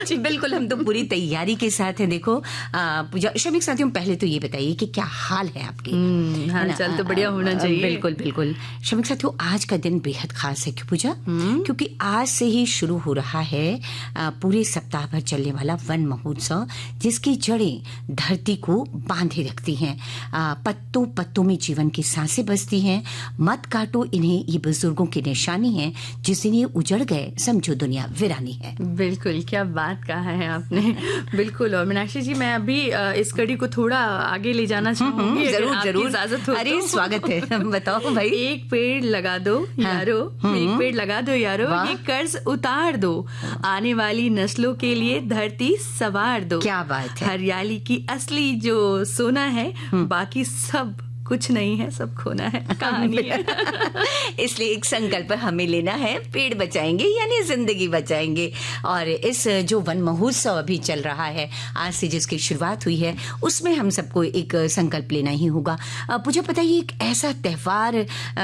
जी बिल्कुल, हम तो पूरी तैयारी के साथ हैं। देखो पूजा, श्रमिक साथियों, पहले तो ये बताइए कि क्या हाल है आपके? हाल चाल तो बढ़िया होना चाहिए। बिल्कुल बिल्कुल। श्रमिक साथियों, आज का दिन बेहद खास है। क्यों पूजा? क्योंकि आज से ही शुरू हो रहा है पूरे सप्ताह भर चलने वाला वन महोत्सव, जिसकी जड़ें धरती को बांधे रखती हैं। पत्तों पत्तों में जीवन की सांसें बसती हैं। मत काटो इन्हें, ये बुजुर्गों की निशानी है। जिस दिन ये उजड़ गए, समझो दुनिया वीरानी है। बिल्कुल, क्या बात कहा है आपने। बिल्कुल। और मीनाक्षी जी, मैं अभी इस कड़ी को थोड़ा आगे ले जाना चाहूंगी। जरूर जरूर, इजाजत हो। अरे स्वागत है। बताओ भाई। एक पेड़ लगा दो यारो, एक पेड़ लगा दो यारो, ये कर्ज उतार दो, आने वाली नस्लों के लिए धरती संवार दो। क्या बात है। हरियाली की असली जो सोना है, बाकी सब कुछ नहीं है, सब खोना है, कहानी है। इसलिए एक संकल्प हमें लेना है, पेड़ बचाएंगे यानी जिंदगी बचाएंगे। और इस जो वन महोत्सव अभी चल रहा है, आज से जिसकी शुरुआत हुई है, उसमें हम सबको एक संकल्प लेना ही होगा। पूजा, पता है ये एक ऐसा त्योहार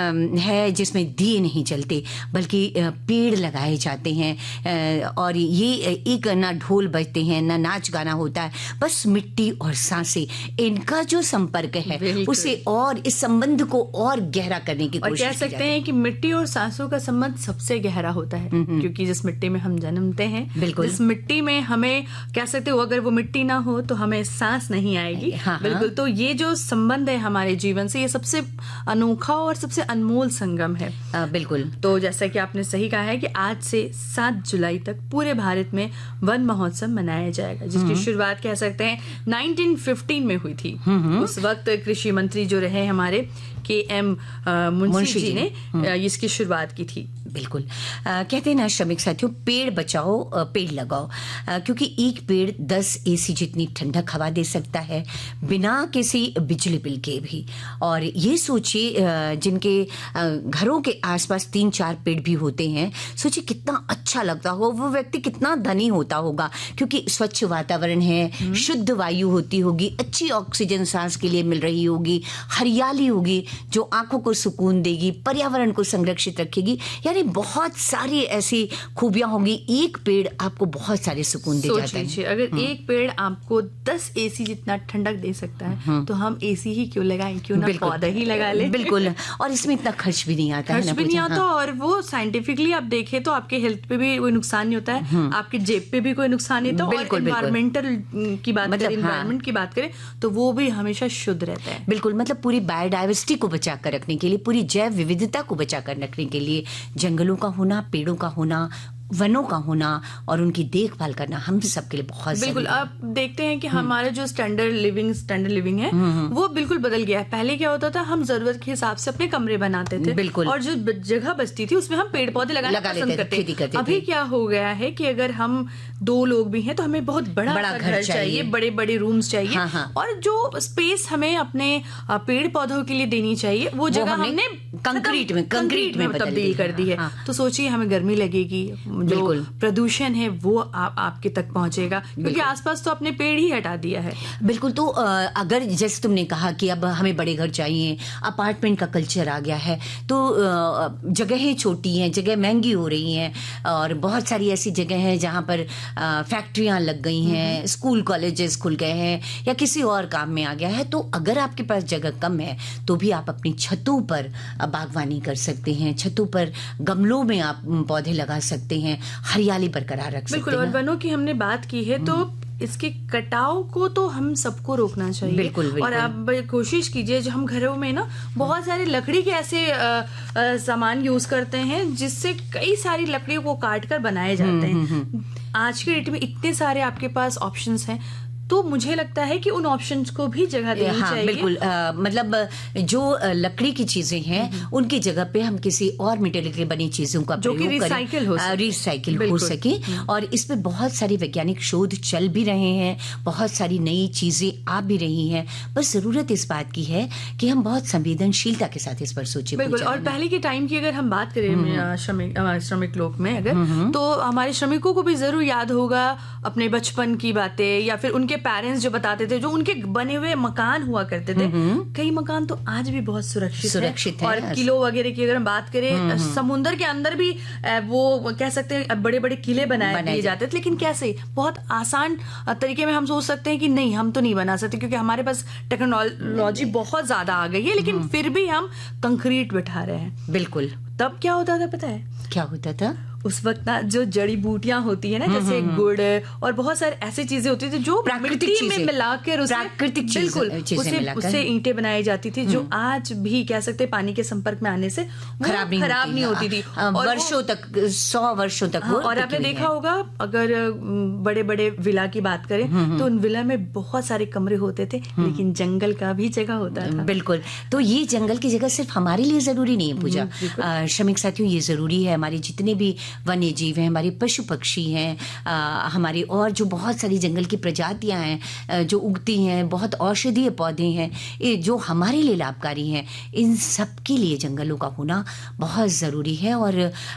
है जिसमें दिए नहीं जलते, बल्कि पेड़ लगाए जाते हैं। और ये एक ना ढोल बजते हैं, ना नाच गाना होता है, बस मिट्टी और सांसें, इनका जो संपर्क है उसे और इस संबंध को और गहरा करने की कोशिश कह सकते हैं कि मिट्टी और सांसों का संबंध सबसे गहरा होता है, क्योंकि जिस मिट्टी में हम जन्मते हैं, जिस मिट्टी में हमें कह सकते हो, अगर वो मिट्टी ना हो तो हमें सांस नहीं आएगी। बिल्कुल। तो ये जो संबंध है हमारे जीवन से, ये सबसे अनोखा और सबसे अनमोल संगम है। बिल्कुल। तो जैसा कि आपने सही कहा है कि आज से 7 जुलाई तक पूरे भारत में वन महोत्सव मनाया जाएगा, जिसकी शुरुआत कह सकते हैं 1915 में हुई थी। उस वक्त कृषि मंत्री जो रहे हमारे KM मुंशी जी ने इसकी शुरुआत की थी। बिल्कुल। कहते हैं ना श्रमिक साथियों, पेड़ बचाओ पेड़ लगाओ, क्योंकि एक पेड़ 10 AC जितनी ठंडक हवा दे सकता है, बिना किसी बिजली बिल के भी। और ये सोचिए जिनके घरों के आसपास 3-4 पेड़ भी होते हैं, सोचिए कितना अच्छा लगता हो, वो व्यक्ति कितना धनी होता होगा, क्योंकि स्वच्छ वातावरण है, शुद्ध वायु होती होगी, अच्छी ऑक्सीजन सांस के लिए मिल रही होगी, हरियाली होगी जो आंखों को सुकून देगी, पर्यावरण को संरक्षित रखेगी, यानी बहुत सारी ऐसी खूबियां होंगी। एक पेड़ आपको बहुत सारे सुकून दे जाता है। अगर एक पेड़ आपको 10 AC जितना ठंडक दे सकता है, तो हम AC ही क्यों लगाएं, क्यों ना पौधा ही लगा ले। बिल्कुल। और इसमें इतना खर्च भी नहीं आता, खर्च भी नहीं आता। और वो साइंटिफिकली आप देखें तो आपके हेल्थ पे भी कोई नुकसान नहीं होता है, आपके जेब पे भी कोई नुकसान नहीं होता। और एनवायरमेंटल की बात करें, एनवायरमेंट की बात करें, तो वो भी हमेशा शुद्ध रहता है। बिल्कुल। मतलब पूरी बायोडाइवर्सिटी को बचा कर रखने के लिए, पूरी जैव विविधता को बचा कर रखने के लिए जंगलों का होना, पेड़ों का होना, वनों का होना और उनकी देखभाल करना हम सबके लिए बहुत बिल्कुल। आप देखते हैं कि हमारा जो स्टैंडर्ड लिविंग है वो बिल्कुल बदल गया है। पहले क्या होता था, हम जरूरत के हिसाब से अपने कमरे बनाते थे। बिल्कुल। और जो जगह बचती थी उसमें हम पेड़ पौधे लगाना पसंद करते थे। अभी क्या हो गया है कि अगर हम 2 लोग भी हैं तो हमें बहुत बड़ा घर चाहिए, बड़े बड़े रूम्स चाहिए। और जो स्पेस हमें अपने पेड़ पौधों के लिए देनी चाहिए, वो जगह हमने कंक्रीट में तब्दील कर दी है। तो सोचिए हमें गर्मी लगेगी, जो प्रदूषण है वो आपके तक पहुंचेगा, क्योंकि आसपास तो अपने पेड़ ही हटा दिया है। बिल्कुल। तो अगर जैसे तुमने कहा कि अब हमें बड़े घर चाहिए, अपार्टमेंट का कल्चर आ गया है, तो जगहें छोटी हैं, जगह महंगी हो रही हैं, और बहुत सारी ऐसी जगह है जहां पर फैक्ट्रियां लग गई हैं, स्कूल कॉलेजेस खुल गए हैं, या किसी और काम में आ गया है। तो अगर आपके पास जगह कम है तो भी आप अपनी छतों पर बागवानी कर सकते हैं, छतों पर गमलों में आप पौधे लगा सकते हैं, हरियाली बरकरार रख सकते हैं। बिल्कुल। और वनों की हमने बात की है, तो इसके कटाव को तो हम सबको रोकना चाहिए। बिल्कुल। और आप कोशिश कीजिए, जो हम घरों में ना बहुत सारे लकड़ी के ऐसे सामान यूज करते हैं जिससे कई सारी लकड़ियों को काट कर बनाए जाते हैं। आज के डेट में इतने सारे आपके पास ऑप्शंस हैं, तो मुझे लगता है कि उन ऑप्शंस को भी जगह देनी चाहिए। बिल्कुल। मतलब जो लकड़ी की चीजें हैं उनकी जगह पे हम किसी और मटेरियल की बनी चीजों का जो कि रिसाइकिल हो सके। और इस पे बहुत सारे वैज्ञानिक शोध चल भी रहे हैं, बहुत सारी नई चीजें आ भी रही हैं। बस जरूरत इस बात की है कि हम बहुत संवेदनशीलता के साथ इस पर सोचें। बिल्कुल। और पहले के टाइम की अगर हम बात करें श्रमिक लोग में, अगर तो हमारे श्रमिकों को भी जरूर याद होगा अपने बचपन की बातें, या फिर उनके पेरेंट्स जो बताते थे, जो उनके बने हुए मकान हुआ करते थे, कई मकान तो आज भी बहुत सुरक्षित है। और किलों वगैरह की अगर हम बात करें, समुद्र के अंदर भी वो कह सकते हैं बड़े बड़े किले बनाए दिए जाते थे, लेकिन कैसे बहुत आसान तरीके में हम सोच सकते हैं कि नहीं, हम तो नहीं बना सकते क्योंकि हमारे पास टेक्नोलॉजी बहुत ज्यादा आ गई है, लेकिन फिर भी हम कंक्रीट बिठा रहे हैं। बिल्कुल। तब क्या होता था पता है? क्या होता था उस वक्त ना, जो जड़ी बूटियां होती है ना, जैसे गुड़ और बहुत सारे ऐसी चीजें होती थी जो मिट्टी में मिलाकर प्राकृतिक बिल्कुल उससे ईंटें बनाई जाती थी, जो आज भी कह सकते पानी के संपर्क में आने से खराब नहीं होती थी वर्षों तक, 100 वर्षों तक। और आपने देखा होगा, अगर बड़े बड़े विला की बात करें तो उन विला में बहुत सारे कमरे होते थे, लेकिन जंगल का भी जगह होता था। बिल्कुल। तो ये जंगल की जगह सिर्फ हमारे लिए जरूरी नहीं है पूजा, श्रमिक साथियों, ये जरूरी है हमारे जितने भी वन्य जीव हैं, हमारे पशु पक्षी हैं, हमारी और जो बहुत सारी जंगल की प्रजातियां हैं जो उगती हैं, बहुत औषधीय पौधे हैं जो हमारे लिए लाभकारी हैं, इन सब के लिए जंगलों का होना बहुत ज़रूरी है। और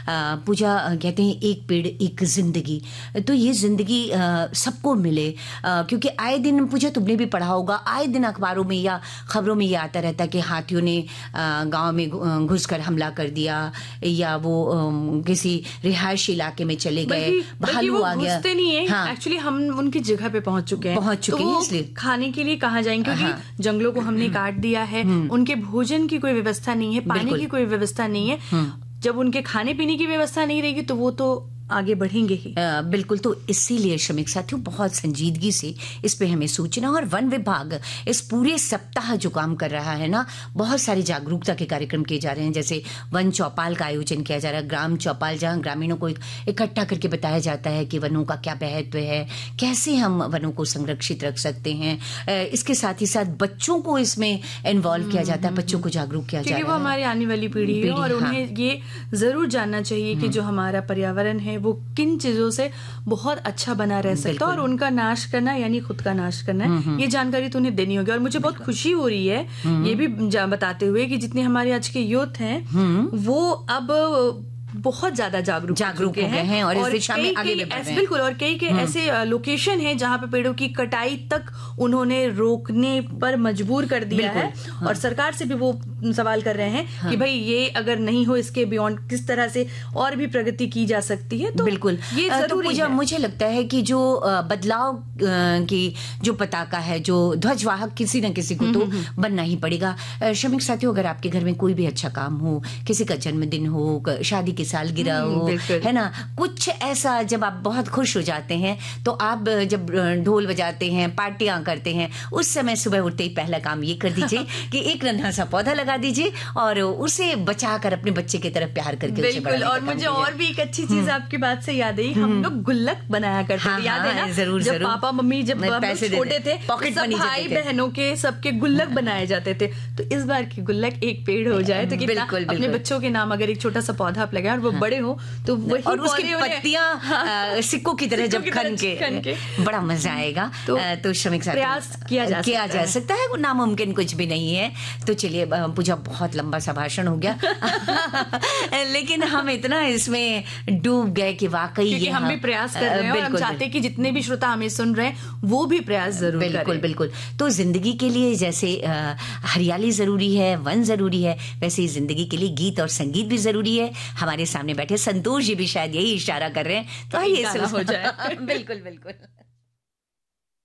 पूजा कहते हैं एक पेड़ एक जिंदगी, तो ये जिंदगी सबको मिले, क्योंकि आए दिन पूजा तुमने भी पढ़ा होगा, आए दिन अखबारों में या खबरों में ये आता रहता है कि हाथियों ने गाँव में घुसकर हमला कर दिया, या वो किसी रिहायशी इलाके में चले गए, भालू आ गया। नहीं है, हाँ। एक्चुअली हम उनकी जगह पे पहुंच चुके हैं, इसलिए खाने के लिए कहाँ जाएंगे, क्योंकि हाँ। जंगलों को हमने काट दिया है, उनके भोजन की कोई व्यवस्था नहीं है, पानी की कोई व्यवस्था नहीं है। जब उनके खाने पीने की व्यवस्था नहीं रहेगी तो वो तो आगे बढ़ेंगे ही। बिल्कुल। तो इसीलिए श्रमिक साथियों बहुत संजीदगी से इस पे हमें सोचना, और वन विभाग इस पूरे सप्ताह जो काम कर रहा है ना, बहुत सारे जागरूकता के कार्यक्रम किए जा रहे हैं, जैसे वन चौपाल का आयोजन किया जा रहा है, ग्राम चौपाल, जहां ग्रामीणों को इकट्ठा करके बताया जाता है कि वनों का क्या महत्व है, कैसे हम वनों को संरक्षित रख सकते हैं। इसके साथ ही साथ बच्चों को इसमें इन्वॉल्व किया जाता है, बच्चों को जागरूक किया जाता है, वो हमारी आने वाली पीढ़ी है, और उन्हें ये जरूर जानना चाहिए कि जो हमारा पर्यावरण है वो किन चीजों से बहुत अच्छा बना रह सकता है, और उनका नाश करना यानी खुद का नाश करना है, ये जानकारी तो उन्हें देनी होगी। और मुझे बहुत खुशी हो रही है ये भी बताते हुए कि जितने हमारे आज के यूथ हैं वो अब बहुत ज्यादा जागरूक हो गए हैं, और इस दिशा में आगे बढ़ रहे हैं। बिल्कुल। और कई ऐसे लोकेशन हैं जहां पे पेड़ों की कटाई तक उन्होंने रोकने पर मजबूर कर दिया है, हाँ। और सरकार से भी वो सवाल कर रहे हैं, हाँ। कि भाई ये अगर नहीं हो, इसके बियॉन्ड किस तरह से और भी प्रगति की जा सकती है। तो बिल्कुल ये जरूरी है। मुझे लगता है कि जो बदलाव की जो पताका है, जो ध्वजवाहक, किसी न किसी को तो बनना ही पड़ेगा। श्रमिक साथियों, अगर आपके घर में कोई भी अच्छा काम हो, किसी का जन्मदिन हो, शादी सालगिरह हो, है ना, कुछ ऐसा जब आप बहुत खुश हो जाते हैं, तो आप जब ढोल बजाते हैं, पार्टियां करते हैं, उस समय सुबह उठते ही पहला काम ये कर दीजिए कि एक नन्हा सा पौधा लगा दीजिए और उसे बचाकर अपने बच्चे की तरफ प्यार करके उसे बढ़ाने का काम कीजिए। और मुझे और भी एक अच्छी चीज आपकी बात से याद आई, हम लोग गुल्लक बनाया करते थे, याद है ना? जरूर जब पापा मम्मी जब पैसे छोटे थे, पॉकेट मनी, भाई बहनों के सबके गुल्लक बनाए जाते थे। तो इस बार की गुल्लक एक पेड़ हो जाए तो कितना, अपने बच्चों के नाम अगर एक छोटा सा पौधा आप लगाए और वो बड़े हो तो वही, और उसकी पत्तियां सिक्कों की तरह जब खन के बड़ा मजा आएगा। तो श्रमिक साथी प्रयास किया जा सकता है, वो नामुमकिन कुछ भी नहीं है। तो चलिए पूजा, बहुत लंबा सा भाषण हो गया लेकिन हम इतना इसमें डूब गए कि वाकई हम भी प्रयास कर रहे हैं, और हम चाहते हैं कि जितने भी श्रोता हमें सुन रहे हैं वो भी प्रयास जरूर करें। बिल्कुल। तो जिंदगी के लिए जैसे हरियाली जरूरी है, वन जरूरी है, वैसे ही जिंदगी के लिए गीत और संगीत भी जरूरी है। हमारे सामने बैठे संतोष जी भी शायद यही इशारा कर रहे हैं, तो आइए हो जाए। बिल्कुल।